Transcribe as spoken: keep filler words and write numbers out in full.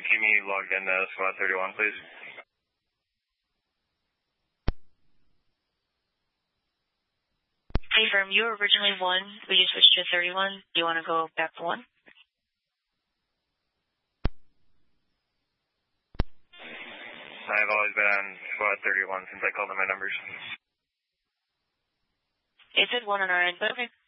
keep me logged in to squad thirty-one, please? Confirm, you were originally one, we just switched to thirty-one. Do you want to go back to one? I've always been on squad thirty-one since I called in my numbers. It said one on our end, but okay.